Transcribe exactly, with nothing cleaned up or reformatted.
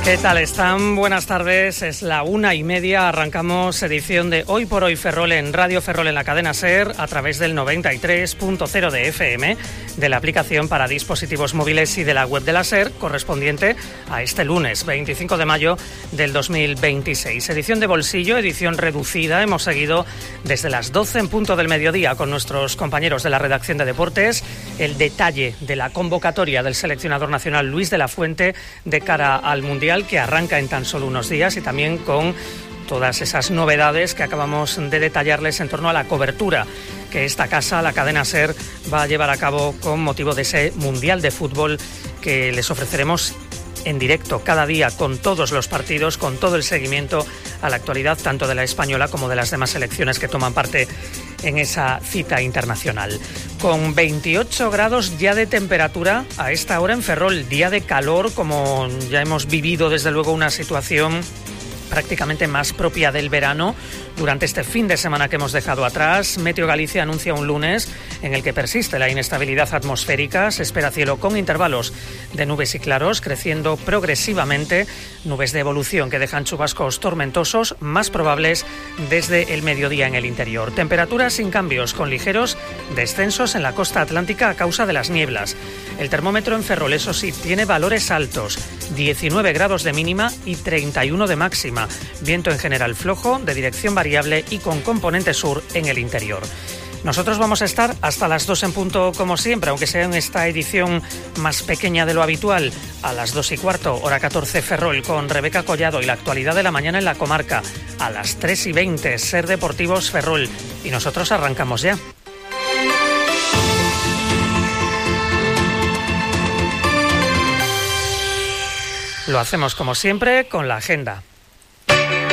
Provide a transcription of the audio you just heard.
¿Qué tal están? Buenas tardes, es la una y media, arrancamos edición de Hoy por Hoy Ferrol en Radio Ferrol en la cadena SER a través del noventa y tres punto cero de F M, de la aplicación para dispositivos móviles y de la web de la SER, correspondiente a este lunes veinticinco de mayo del dos mil veintiséis. Edición de bolsillo, edición reducida, hemos seguido desde las doce en punto del mediodía con nuestros compañeros de la redacción de deportes, el detalle de la convocatoria del seleccionador nacional Luis de la Fuente de cara al Mundial, que arranca en tan solo unos días, y también con todas esas novedades que acabamos de detallarles en torno a la cobertura que esta casa, la cadena SER, va a llevar a cabo con motivo de ese Mundial de Fútbol que les ofreceremos en directo cada día, con todos los partidos, con todo el seguimiento a la actualidad tanto de la española como de las demás selecciones que toman parte en esa cita internacional. Con veintiocho grados ya de temperatura a esta hora en Ferrol, día de calor, como ya hemos vivido desde luego una situación prácticamente más propia del verano durante este fin de semana que hemos dejado atrás. Meteo Galicia anuncia un lunes en el que persiste la inestabilidad atmosférica. Se espera cielo con intervalos de nubes y claros, creciendo progresivamente, nubes de evolución que dejan chubascos tormentosos más probables desde el mediodía en el interior. Temperaturas sin cambios, con ligeros descensos en la costa atlántica a causa de las nieblas. El termómetro en Ferrol, eso sí, tiene valores altos, diecinueve grados de mínima y treinta y uno de máxima. Viento en general flojo, de dirección variable y con componente sur en el interior. Nosotros vamos a estar hasta las dos en punto como siempre, aunque sea en esta edición más pequeña de lo habitual, a las dos y cuarto, hora catorce Ferrol, con Rebeca Collado y la actualidad de la mañana en la comarca. A las tres y veinte, SER Deportivos Ferrol. Y nosotros arrancamos ya. Lo hacemos como siempre con la agenda.